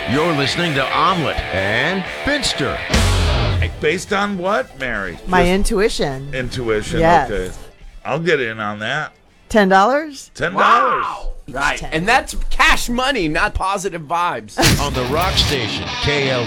You're listening to Omelet and Finster. Based on what, Mary? My intuition. Intuition, Yes. okay. I'll get in on that. $10? $10. Wow. Right. 10. And that's cash money, not positive vibes. On the Rock Station, KL.